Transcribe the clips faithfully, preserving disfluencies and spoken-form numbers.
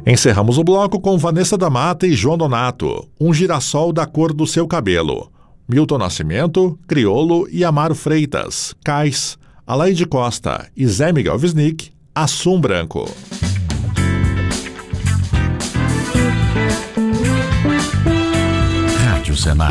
Encerramos o bloco com Vanessa da Mata e João Donato, Um Girassol da Cor do Seu Cabelo. Milton Nascimento, Criolo e Amaro Freitas, Cais, Alaide Costa e Zé Miguel Wisnik, Assum Branco. Rádio Senado.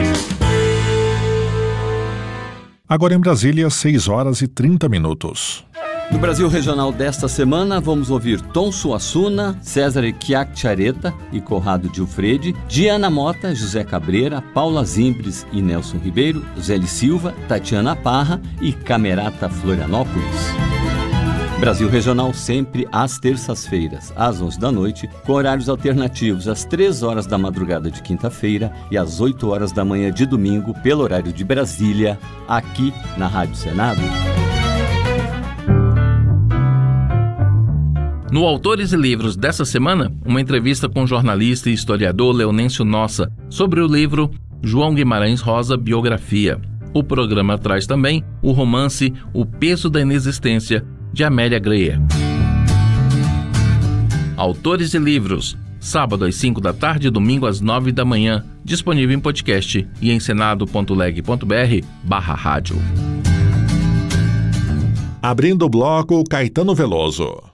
Agora em Brasília, seis horas e trinta minutos. No Brasil Regional desta semana, vamos ouvir Tom Suassuna, César Chiacchiaretta e Corrado Gilfredi, Diana Mota, José Cabreira, Paula Zimbres e Nelson Ribeiro, Zéli Silva, Tatiana Parra e Camerata Florianópolis. Brasil Regional sempre às terças-feiras, às onze da noite, com horários alternativos às três horas da madrugada de quinta-feira e às oito horas da manhã de domingo, pelo horário de Brasília, aqui na Rádio Senado. No Autores e Livros dessa semana, uma entrevista com o jornalista e historiador Leonêncio Nossa sobre o livro João Guimarães Rosa, Biografia. O programa traz também o romance O Peso da Inexistência, de Amélia Greer. Autores e Livros, sábado às cinco da tarde e domingo às nove da manhã, disponível em podcast e em senado.leg.br barra rádio. Abrindo o bloco, Caetano Veloso.